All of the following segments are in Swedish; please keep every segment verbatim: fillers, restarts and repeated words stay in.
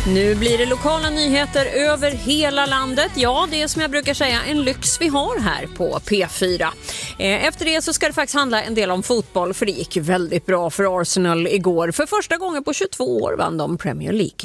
Nu blir det lokala nyheter över hela landet. Ja, det är som jag brukar säga en lyx vi har här på P fyra. Efter det så ska det faktiskt handla en del om fotboll, för det gick ju väldigt bra för Arsenal igår. För första gången på tjugotvå år vann de Premier League.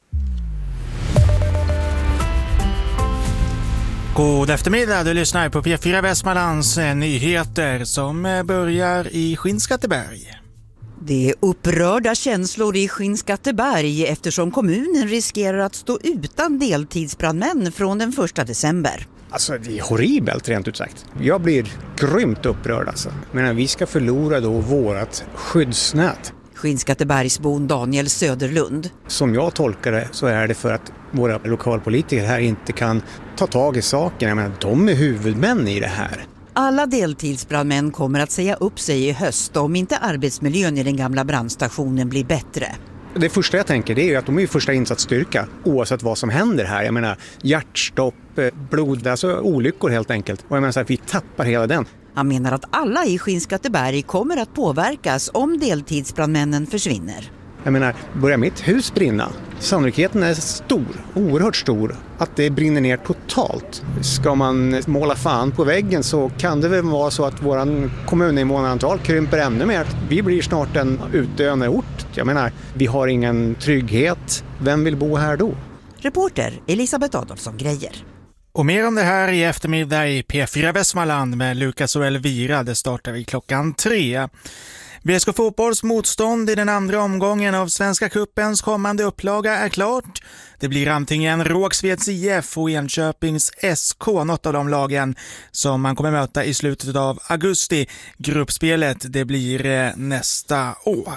God eftermiddag, du lyssnar på P fyra Västmanlands nyheter som börjar i Skinnskatteberg. Det är upprörda känslor i Skinnskatteberg eftersom kommunen riskerar att stå utan deltidsbrandmän från den första december. Alltså det är horribelt rent ut sagt. Jag blir grymt upprörd alltså. Men vi ska förlora då vårat skyddsnät. Skinnskattebergsbon Daniel Söderlund. Som jag tolkar det så är det för att våra lokalpolitiker här inte kan ta tag i saken. Jag menar, de är huvudmän i det här. Alla deltidsbrandmän kommer att säga upp sig i höst om inte arbetsmiljön i den gamla brandstationen blir bättre. Det första jag tänker det är ju att de är ju första insatsstyrka oavsett vad som händer här. Jag menar hjärtstopp, blod, alltså olyckor helt enkelt. Och jag menar så här, vi tappar hela den. Han menar att alla i Skinnskatteberg kommer att påverkas om deltidsbrandmännen försvinner. Jag menar, börjar mitt hus brinna? Sannolikheten är stor, oerhört stor, att det brinner ner totalt. Ska man måla fan på väggen så kan det väl vara så att våran kommuninvånarantal krymper ännu mer. Vi blir snart en utdöende ort. Jag menar, vi har ingen trygghet. Vem vill bo här då? Reporter Elisabeth Adolfsson Grejer. Och mer om det här i eftermiddag i P fyra Västmanland med Lukas och Elvira. Det startar vi klockan tre. B S K Fotbolls motstånd i den andra omgången av Svenska Cupens kommande upplaga är klart. Det blir antingen Rågsveds I F och Enköpings S K, något av de lagen som man kommer möta i slutet av augusti. Gruppspelet det blir nästa år.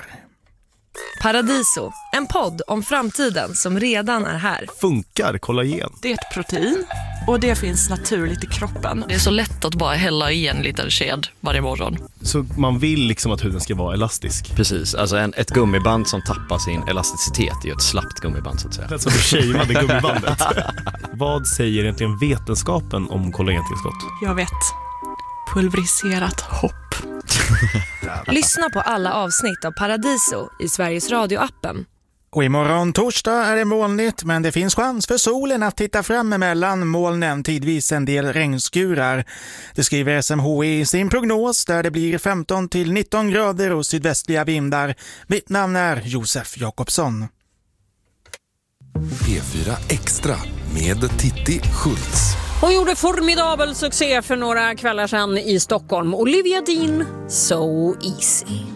Paradiso, en podd om framtiden som redan är här. Funkar kollagen? Det är ett protein och det finns naturligt i kroppen. Det är så lätt att bara hälla i en liten sked varje morgon. Så man vill liksom att huden ska vara elastisk? Precis, alltså en, ett gummiband som tappar sin elasticitet är ju ett slappt gummiband så att säga. Alltså shameade gummibandet. Vad säger egentligen vetenskapen om kollagentillskott? Jag vet. Pulveriserat hopp. Lyssna på alla avsnitt av Paradiso i Sveriges Radio-appen. Och imorgon torsdag är det molnigt, men det finns chans för solen att titta fram emellan molnen, tidvis en del regnskurar. Det skriver S M H I i sin prognos där det blir femton till nitton grader och sydvästliga vindar. Mitt namn är Josef Jakobsson. P fyra Extra med Titti Schultz. Hon gjorde formidabel succé för några kvällar sedan i Stockholm. Olivia Dean, So Easy.